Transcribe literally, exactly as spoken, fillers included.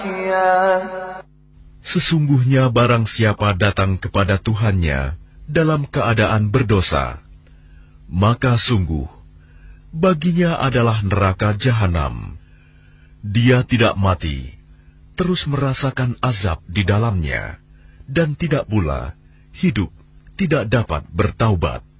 Sesungguhnya barang siapa datang kepada Tuhannya dalam keadaan berdosa, maka sungguh baginya adalah neraka jahanam. Dia tidak mati, terus merasakan azab di dalamnya, dan tidak pula hidup tidak dapat bertaubat.